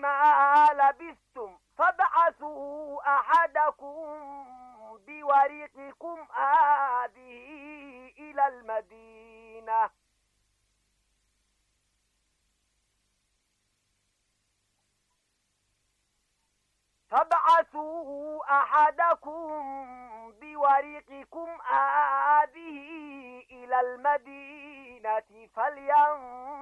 ما لبثتم فابعثوا أحدكم بورقكم هذه إلى المدينة فلينظر